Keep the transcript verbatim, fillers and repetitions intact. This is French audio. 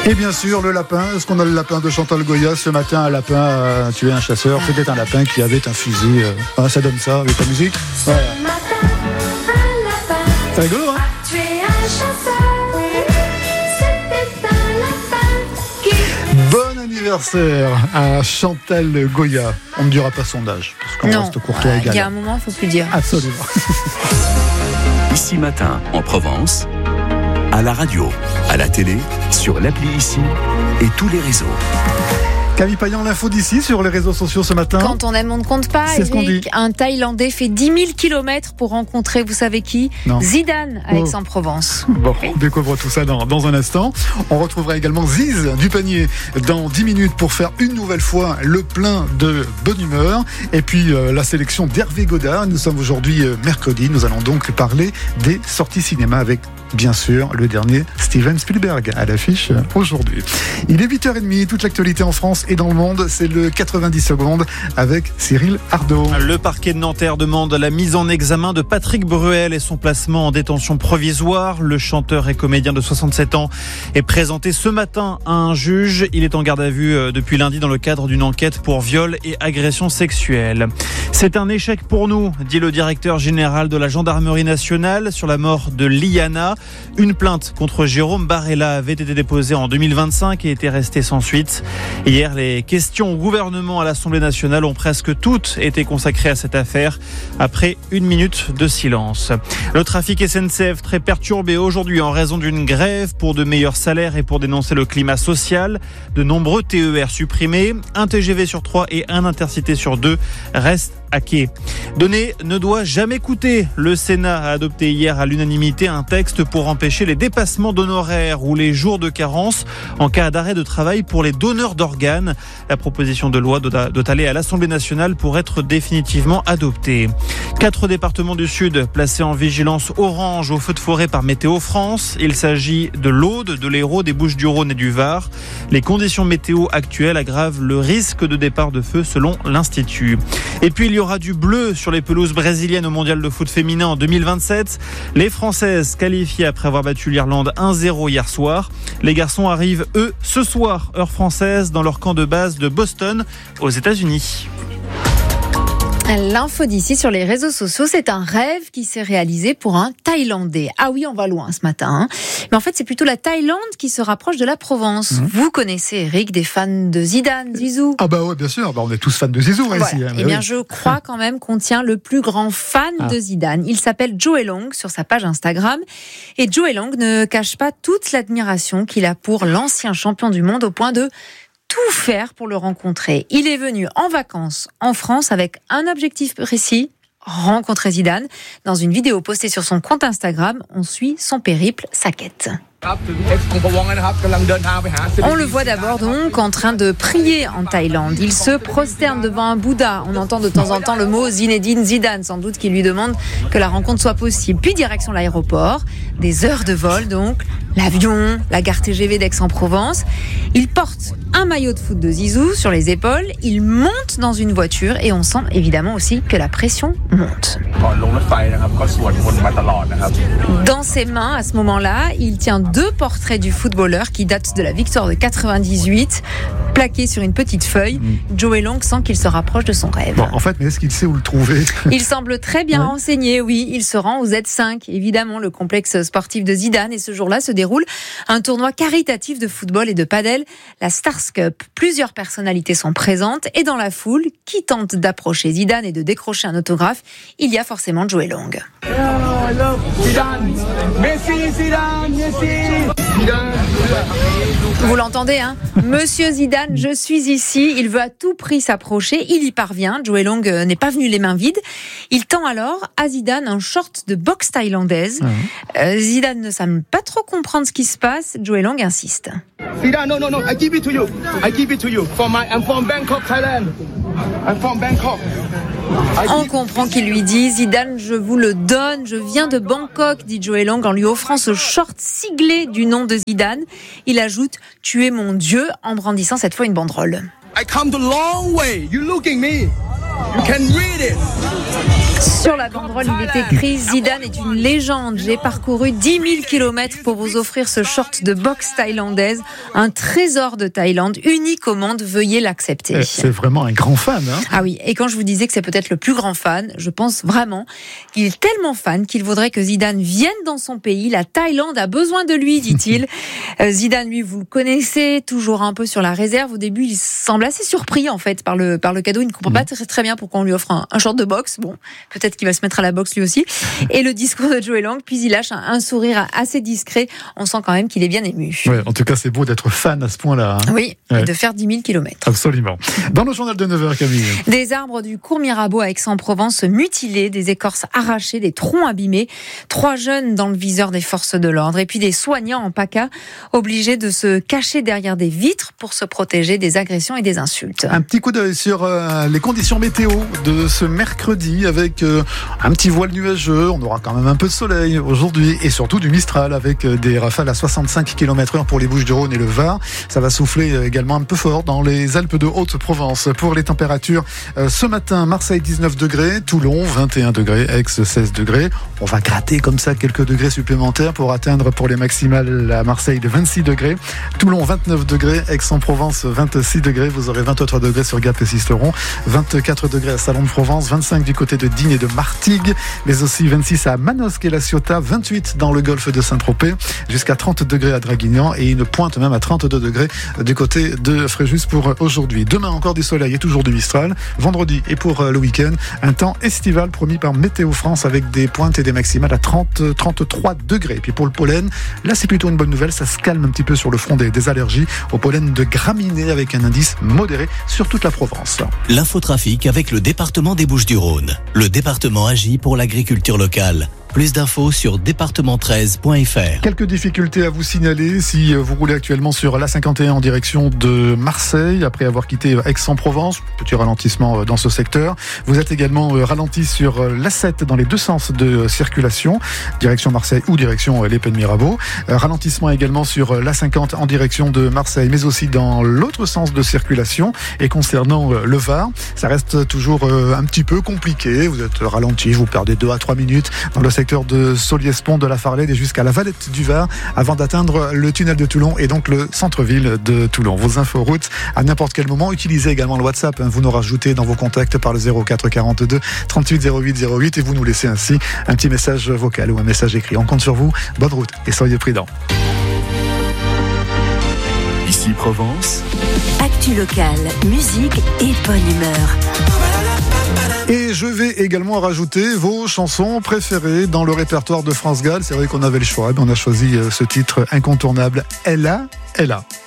Et bien sûr, le lapin. Est-ce qu'on a le lapin de Chantal Goya ce matin? Un lapin a tué un chasseur. C'était un lapin qui avait un fusil. Ah, ça donne ça avec la musique. Voilà. C'est rigolo, hein? Bon anniversaire à Chantal Goya. On ne dira pas son âge, parce qu'on non, reste courtois égal. Il y a un moment, il ne faut plus dire. Absolument. Ici Matin, en Provence, à la radio, à la télé, sur l'appli Ici et tous les réseaux. Camille Payan, l'info d'ici sur les réseaux sociaux ce matin. Quand on aime, on ne compte pas. C'est ce qu'on dit. Un Thaïlandais fait dix mille kilomètres pour rencontrer, vous savez qui? Non. Zidane à Oh. Aix-en-Provence. Bon, on découvre tout ça dans, dans un instant. On retrouvera également Ziz du panier dans dix minutes pour faire une nouvelle fois le plein de bonne humeur. Et puis euh, la sélection d'Hervé Godard. Nous sommes aujourd'hui euh, mercredi. Nous allons donc parler des sorties cinéma avec, bien sûr, le dernier Steven Spielberg à l'affiche euh, aujourd'hui. Il est huit heures trente, toute l'actualité en France et dans le monde. C'est le quatre-vingt-dix secondes avec Cyril Ardo. Le parquet de Nanterre demande la mise en examen de Patrick Bruel et son placement en détention provisoire. Le chanteur et comédien de soixante-sept ans est présenté ce matin à un juge. Il est en garde à vue depuis lundi dans le cadre d'une enquête pour viol et agression sexuelle. C'est un échec pour nous, dit le directeur général de la gendarmerie nationale sur la mort de Liana. Une plainte contre Jérôme Barella avait été déposée en deux mille vingt-cinq et était restée sans suite. Hier, les questions au gouvernement à l'Assemblée nationale ont presque toutes été consacrées à cette affaire après une minute de silence. Le trafic S N C F très perturbé aujourd'hui en raison d'une grève pour de meilleurs salaires et pour dénoncer le climat social. De nombreux T E R supprimés, un T G V sur trois et un Intercité sur deux restent à quai. Donner ne doit jamais coûter. Le Sénat a adopté hier à l'unanimité un texte pour empêcher les dépassements d'honoraires ou les jours de carence en cas d'arrêt de travail pour les donneurs d'organes. La proposition de loi doit, doit aller à l'Assemblée nationale pour être définitivement adoptée. Quatre départements du Sud placés en vigilance orange au feu de forêt par Météo France. Il s'agit de l'Aude, de l'Hérault, des Bouches-du-Rhône et du Var. Les conditions météo actuelles aggravent le risque de départ de feu selon l'Institut. Et puis il y aura du bleu sur les pelouses brésiliennes au mondial de foot féminin en deux mille vingt-sept. Les Françaises qualifiées après avoir battu l'Irlande un zéro hier soir. Les garçons arrivent, eux, ce soir, heure française, dans leur camp de base de Boston, aux États-Unis. L'info d'ici sur les réseaux sociaux, c'est un rêve qui s'est réalisé pour un Thaïlandais. Ah oui, on va loin ce matin. Hein. Mais en fait, c'est plutôt la Thaïlande qui se rapproche de la Provence. Mmh. Vous connaissez, Eric, des fans de Zidane, Zizou? Ah bah ouais, bien sûr. Bah on est tous fans de Zizou voilà. ici. Hein, eh bien, oui. Je crois quand même qu'on tient le plus grand fan ah. de Zidane. Il s'appelle Joey Long sur sa page Instagram. Et Joey Long ne cache pas toute l'admiration qu'il a pour l'ancien champion du monde au point de tout faire pour le rencontrer. Il est venu en vacances en France avec un objectif précis, rencontrer Zidane. Dans une vidéo postée sur son compte Instagram, on suit son périple, sa quête. On le voit d'abord donc en train de prier en Thaïlande. Il se prosterne devant un Bouddha. On entend de temps en temps le mot Zinedine Zidane, sans doute qui lui demande que la rencontre soit possible. Puis direction l'aéroport, des heures de vol donc, l'avion, la gare T G V d'Aix-en-Provence. Il porte un maillot de foot de Zizou sur les épaules. Il monte dans une voiture et on sent évidemment aussi que la pression monte. Dans ses mains, à ce moment-là, il tient deux portraits du footballeur qui datent de la victoire de quatre-vingt-dix-huit, plaqués sur une petite feuille. Mmh. Joey Long sent qu'il se rapproche de son rêve. Bon, en fait, mais est-ce qu'il sait où le trouver? Il semble très bien ouais. renseigné, oui. Il se rend au Z cinq, évidemment, le complexe sportif de Zidane. Et ce jour-là se déroule un tournoi caritatif de football et de padel, la Stars Cup. Plusieurs personnalités sont présentes et dans la foule, qui tente d'approcher Zidane et de décrocher un autographe, il y a forcément Joey Long. I love Zidane. Messi, Zidane, Messi. Zidane. Vous l'entendez, hein? Monsieur Zidane, je suis ici. Il veut à tout prix s'approcher. Il y parvient. Joey Long n'est pas venu les mains vides. Il tend alors à Zidane un short de boxe thaïlandaise. Mmh. Euh, Zidane ne semble pas trop comprendre ce qui se passe. Joey Long insiste. Zidane, no, no, no. I give it to you. I give it to you. For my, I'm from Bangkok, Thailand. I'm from Bangkok. On comprend qu'il lui dit « Zidane, je vous le donne, je viens de Bangkok », dit Joey Long en lui offrant ce short siglé du nom de Zidane. Il ajoute « Tu es mon Dieu » en brandissant cette fois une banderole. I come the long way. You looking me. You can read it. Sur la banderole, il est écrit « Zidane est une légende. J'ai parcouru dix mille kilomètres pour vous offrir ce short de boxe thaïlandaise. Un trésor de Thaïlande, unique au monde. Veuillez l'accepter. » C'est vraiment un grand fan. Hein. Ah oui, et quand je vous disais que c'est peut-être le plus grand fan, je pense vraiment qu'il est tellement fan qu'il voudrait que Zidane vienne dans son pays. La Thaïlande a besoin de lui, dit-il. euh, Zidane, lui, vous le connaissez, toujours un peu sur la réserve. Au début, il semble assez surpris en fait par le, par le cadeau. Il ne comprend pas très, très bien pourquoi on lui offre un, un short de boxe. Bon, peut-être qu'il va se mettre à la boxe lui aussi. Et le discours de Joey Lang, puis il lâche un, un sourire assez discret. On sent quand même qu'il est bien ému. Ouais, en tout cas, c'est beau d'être fan à ce point-là. Hein. Oui, ouais. Et de faire dix mille kilomètres. Absolument. Dans le journal de neuf heures, Camille. Des arbres du cours Mirabeau à Aix-en-Provence mutilés, des écorces arrachées, des troncs abîmés. Trois jeunes dans le viseur des forces de l'ordre. Et puis des soignants en PACA obligés de se cacher derrière des vitres pour se protéger des agressions et des insultes. Un petit coup d'œil sur euh, les conditions météo de ce mercredi avec euh, un petit voile nuageux. On aura quand même un peu de soleil aujourd'hui et surtout du Mistral avec euh, des rafales à soixante-cinq kilomètres heure pour les Bouches-du-Rhône et le Var. Ça va souffler euh, également un peu fort dans les Alpes de Haute-Provence. Pour les températures, euh, ce matin, Marseille dix-neuf degrés, Toulon vingt et un degrés, Aix seize degrés. On va gratter comme ça quelques degrés supplémentaires pour atteindre pour les maximales à Marseille de vingt-six degrés. Toulon vingt-neuf degrés, Aix-en-Provence vingt-six degrés. Vous aurez vingt-trois degrés sur Gap et Sisteron, vingt-quatre degrés à Salon de Provence, vingt-cinq du côté de Digne et de Martigues, mais aussi vingt-six à Manosque et La Ciotat, vingt-huit dans le golfe de Saint-Tropez, jusqu'à trente degrés à Draguignan et une pointe même à trente-deux degrés du côté de Fréjus pour aujourd'hui. Demain encore du soleil et toujours du Mistral. Vendredi et pour le week-end, un temps estival promis par Météo France avec des pointes et des maximales à trente à trente-trois degrés. Et puis pour le pollen, là c'est plutôt une bonne nouvelle, ça se calme un petit peu sur le front des, des allergies au pollen de graminées avec un indice modéré sur toute la Provence. L'infotrafic avec le département des Bouches-du-Rhône. Le département agit pour l'agriculture locale. Plus d'infos sur département treize point f r. Quelques difficultés à vous signaler si vous roulez actuellement sur l'A cinquante et un en direction de Marseille après avoir quitté Aix-en-Provence. Petit ralentissement dans ce secteur. Vous êtes également ralenti sur l'A sept dans les deux sens de circulation, direction Marseille ou direction les Pays de Mirabeau. Ralentissement également sur l'A cinquante en direction de Marseille, mais aussi dans l'autre sens de circulation. Et concernant le Var, ça reste toujours un petit peu compliqué. Vous êtes ralenti, vous perdez deux à trois minutes dans le secteur de Soliès-Pont, de la Farlède et jusqu'à la Valette du Var avant d'atteindre le tunnel de Toulon et donc le centre-ville de Toulon. Vos infos routes à n'importe quel moment. Utilisez également le WhatsApp. Vous nous rajoutez dans vos contacts par le zéro quatre quarante-deux trente-huit zéro huit zéro huit et vous nous laissez ainsi un petit message vocal ou un message écrit. On compte sur vous. Bonne route et soyez prudents. Ici Provence. Actu locale, musique et bonne humeur. Et je vais également rajouter vos chansons préférées dans le répertoire de France Gall. C'est vrai qu'on avait le choix, mais on a choisi ce titre incontournable. Elle a, elle a.